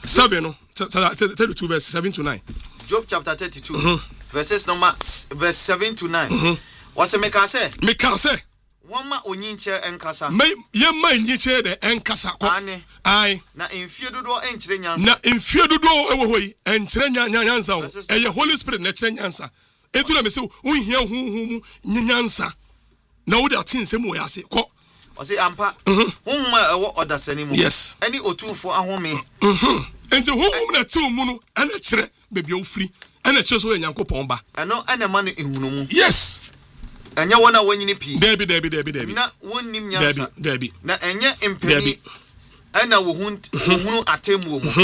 7 no 32 verse 7 to 9. Job chapter 32 verse 7 to 9. What's a mekase Wama onyinche enkasa. Yema nyinche de enkasa ko. Ai. Na mfie dodo enkyere nyansa. Na mfie dodo ewo hoyi enkyere nyansa o. Eye Holy Spirit na kyere nyansa. Edu na me se unhia huhu nyansa. Na wo de atensem wo yase ko. O se ampa. Hunma ewo odasani mu. Yes. Ani otufo ahome. Enti huhu na ti mu no ana kyere bebi ofiri. Ana kyere so Nyankopɔn ba. Eno ana ma no ehunu mu. Yes. Anya wona wanyini pi. Debi. Na wonnim nyansa. Debi. Na enye empeni. Ana wo hunu atemu mu.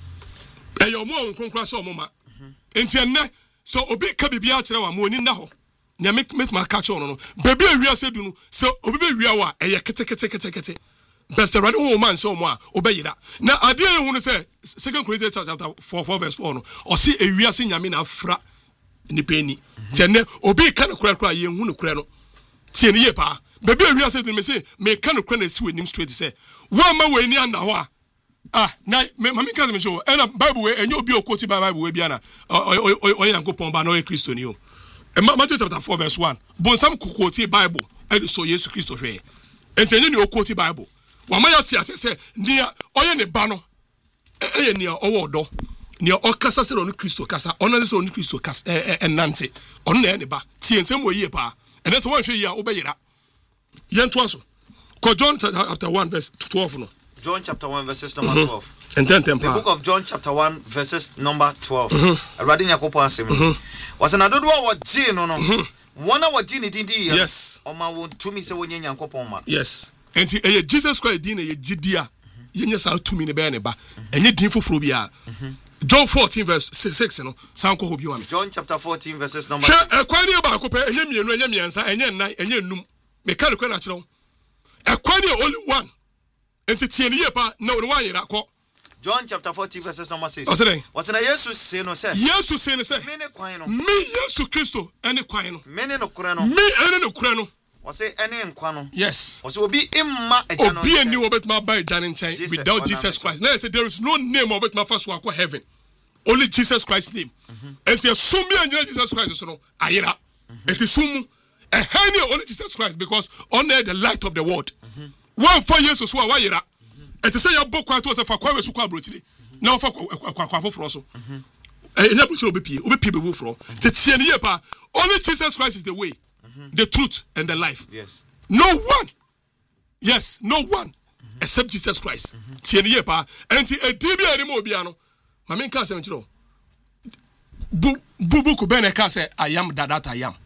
Eyo mo nkonkra so mo ma. Enti enne so obi ka bibia a kyerɛ wa mo oni na ho. Nya make ma catch on no. Baby awia se du no. So obi be wia wa eye kete. Best ready wo man so mo a obeyira. Na ade ehunu se 2 Corinthians chapter 4 verse 4 no. O se awia se nyame na afra ni peni tenne obi ka no kura ye hu no kura no tie ne ye pa baby awia se do me say me ka no kura na si wenim straight say wa ma we ni anda ho na me ka me show na bible we enye obi okoti bible we bia na o Nyankopɔn ba na o Kristo ni o Matthew chapter 4 verse 1 bon sam kokoti bible e so Yesu Kristo hwe entenye ni okoti bible wa ma ya tie ase say nia oye ne ba no eye nia owo do ni okasa se no Kristo kasa ona se no Kristo kasa enante ona na ne ba tie nsem wo yie pa ene se won hwe yia obeyira yento aso ko John chapter 1 verse 12 no John chapter 1 verses number 12 and then the book of John chapter 1 verses number 12 Awurade Nyankopɔn asem was na dodo wa gye no wona wa gye ni dindi ya yes o ma won tumi se wonye Nyankopɔn ma yes enti eye Jesus Christ din na ye gidia yenye sa tumi ne be ne ba enye din foforo bia John 14 verse 6 no sanko ho biwa me John chapter 14 verses number 6 ekwani ba ko pe enye mienu enye miensa enye nnan enye num me ka rekwa na kire ekwani only one enti tie ne ye pa na won wan yira ko John chapter 14 verses number 6 was na Jesus say no say me ne kwan no me Yesu Kristo ene kwan no me ne no kura no me ene no kura no was say ene nkwa no yes was obi imma eja no obi eni obetma ba eja ne nchen without Jesus Christ now say there is no name obetma fa so akwa heaven only Jesus Christ's name and the sumi and Jesus Christ so no ayira it is sumu only Jesus Christ because on the light of the world one for Jesus so ayira it is say your book kwatu say fa kwa we su kwa brochire na fa kwa foforo so enya brochire obi be wo fro te tie ne ye pa only Jesus Christ is the way the truth and the life yes no one except Jesus Christ tie ne ye pa enti edibi ani mo bia no Mami can say, Bubu Kubene can say, I am that I am.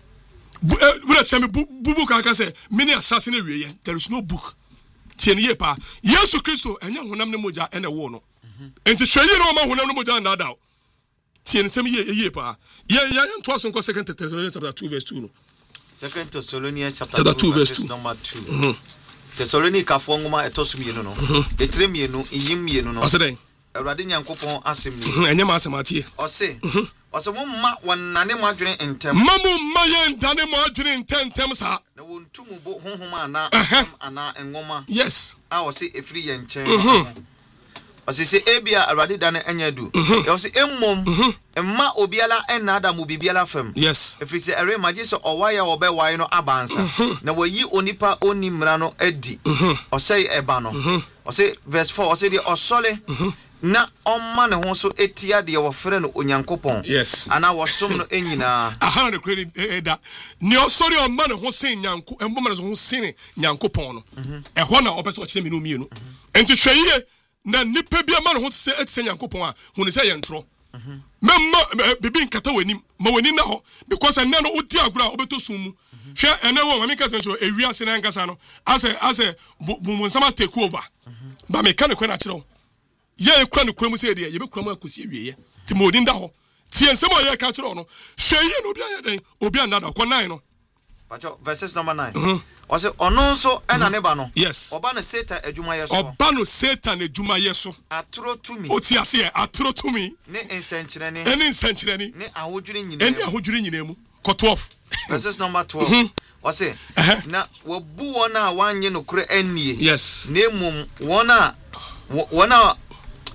Bubu can say, many assassinate. There is no book. Tienye pa. Yesu Kristo, and young Hunam Moja and a wono. And to show you no man Hunam Moja and Nadao. Tien semi ye pa. Yeah, twas on 2 Thessalonians chapter 2 verse 2. 2 Thessalonians chapter 2 verse number 2. Thessalonica fongoma etosumi no. Etremi no, yimi no. Awurade Nyankopɔn asem ni enye ma asematie ose mo ma wonane mo adwene ntem mamu ma ye ndane mo adwene ntem sa na wontumu bo honhom ana asem ana enwoma yes a ose efiri ye nchen ose se ebia Awurade dane enya du ose emmom emma obiala enada mu bibiala fam yes efiri se ere magye se owaya obewai no abansa na wayi onipa onimra no adi ose eba no ose verse 4 ose di osole na omma ne ho so etia de wo frɛ no Onyankopɔn yes ana wosom no enyina aha na kwere eda ne osori omma ne ho sen nyanko emboma ne ho sen Nyankopɔn no ɛhɔ na opɛ so ɔkyerɛ me no mienu enti hwɛyie na nipa bia ma ne ho se etse Nyankopɔn a hu ne sɛ yɛ ntro memma bibi nkata wani ma wani na hɔ because ɛnɛ no odi agora obeto sum mu hwɛ ɛnɛ wɔ ma me ka so ewia se na nkasa no asɛ bumu nsama take over ba me ka ne kwena kyerɛ ye ekura ne kwemu se de ye be kura mu akosi awieye ti mo odin da ho tie nsem o ye ka kyerɛ no hweye no obi ayɛ obi anada ko 9 no pacho verses number 9 o se ono nso ena ne ba no yes oba no Satan adwuma ye so oba no Satan adwuma ye so atoro tumi o ti ase atoro tumi ne nsenkyerene ne ahodwire nyina mu ko 12 verses number 12 o se na wabu wona wanye no kure anie yes ne mum wona